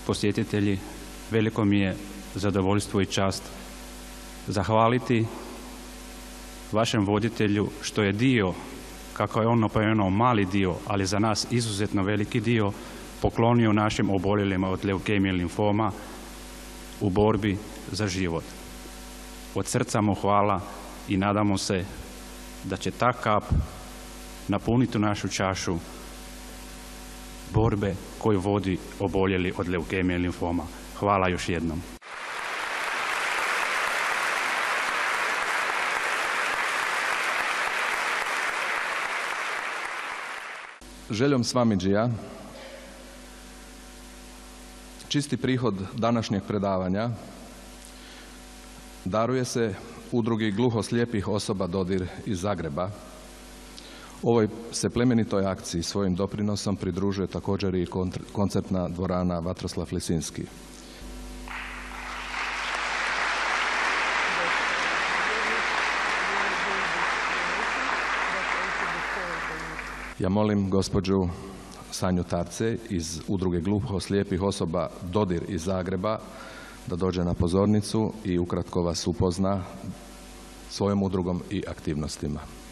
posjetitelji, veliko mi je zadovoljstvo i čast zahvaliti vašem voditelju što je dio, kako je on napomenuo, mali dio, ali za nas izuzetno veliki dio, poklonio našim oboljelima od leukemije i limfoma u borbi za život. Od srca mu hvala i nadamo se da će ta kap napuniti našu čašu borbe koju vodi oboljeli od leukemije i limfoma. Hvala još jednom. Željom Svamidžija čisti prihod današnjeg predavanja daruje se Udrugi gluhoslijepih osoba Dodir iz Zagreba. Ovoj se plemenitoj akciji svojim doprinosom pridružuje također i koncertna dvorana Vatroslav Lisinski. Ja molim gospođu Sanju Tarce iz Udruge gluhoslijepih osoba Dodir iz Zagreba da dođe na pozornicu i ukratko vas upozna svojom udrugom i aktivnostima.